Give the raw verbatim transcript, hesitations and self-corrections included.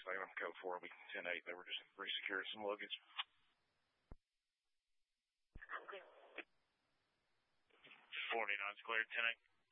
thing on code four will be ten eight. They were just re-securing some luggage. forty-nine's cleared, ten eight.